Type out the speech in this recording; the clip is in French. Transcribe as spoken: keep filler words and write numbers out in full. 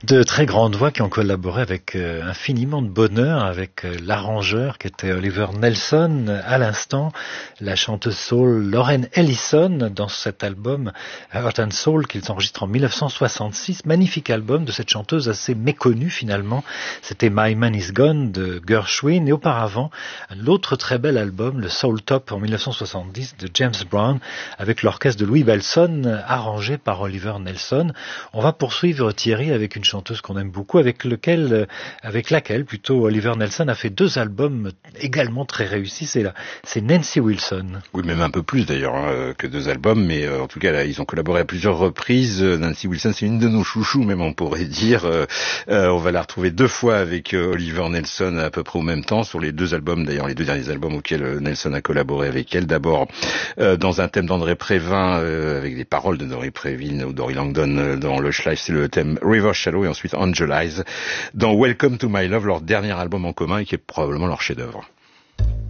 De très grandes voix qui ont collaboré avec euh, infiniment de bonheur avec euh, l'arrangeur qui était Oliver Nelson. À l'instant, la chanteuse soul Lauren Ellison dans cet album Heart and Soul qu'ils enregistrent en dix-neuf cent soixante-six. Magnifique album de cette chanteuse assez méconnue finalement. C'était My Man Is Gone de Gershwin et auparavant l'autre très bel album, le Soul Top en dix-neuf cent soixante-dix de James Brown avec l'orchestre de Louis Bellson arrangé par Oliver Nelson. On va poursuivre Thierry avec une chanteuse qu'on aime beaucoup, avec lequel, avec laquelle plutôt Oliver Nelson a fait deux albums également très réussis. C'est là, c'est Nancy Wilson. Oui, même un peu plus d'ailleurs hein, que deux albums, mais euh, en tout cas là, ils ont collaboré à plusieurs reprises. Nancy Wilson, c'est une de nos chouchous, même on pourrait dire. Euh, euh, on va la retrouver deux fois avec euh, Oliver Nelson à peu près au même temps sur les deux albums, d'ailleurs les deux derniers albums auxquels euh, Nelson a collaboré avec elle. D'abord euh, dans un thème d'André Prévin euh, avec des paroles de Dory Prévin ou Dory Langdon euh, dans Lush Life, c'est le thème River Shallow, et ensuite Angel Eyes dans Welcome to My Love, leur dernier album en commun et qui est probablement leur chef-d'œuvre.